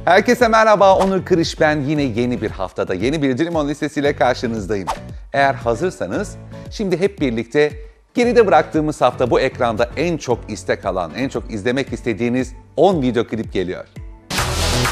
Herkese merhaba, Onur Kırış ben. Yine yeni bir haftada yeni bir Dream On listesiyle karşınızdayım. Eğer hazırsanız şimdi hep birlikte geride bıraktığımız hafta bu ekranda en çok istek alan, en çok izlemek istediğiniz 10 video klip geliyor.